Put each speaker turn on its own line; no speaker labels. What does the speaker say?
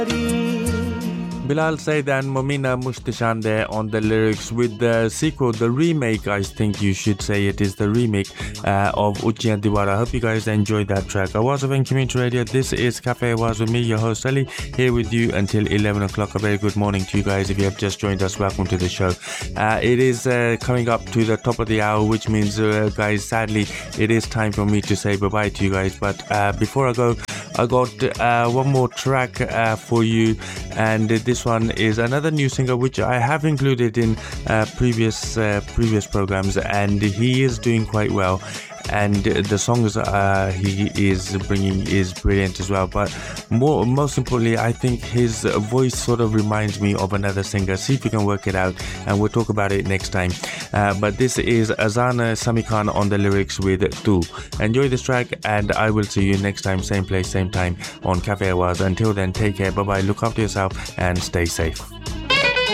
Bilal Said and Momina Mushtishan there on the lyrics with the sequel, the remake, I think you should say it is the remake of Uchhiyan Diwara. I hope you guys enjoyed that track. Awaz of Community Radio, this is Cafe Awaz with me, your host Ali, here with you until 11 o'clock. A very good morning to you guys. If you have just joined us, welcome to the show. It is coming up to the top of the hour, which means, guys, sadly, it is time for me to say bye-bye to you guys. But before I go, I got one more track for you, and this one is another new singer which I have included in previous programs, and he is doing quite well, and the songs he is bringing is brilliant as well. But most importantly, I think his voice sort of reminds me of another singer. See if you can work it out, and we'll talk about it next time. But this is Azana Samikan on the lyrics with Tu. Enjoy this track, and I will see you next time, same place, same time on Cafe Awaz. Until then, take care, bye bye, look after yourself and stay safe.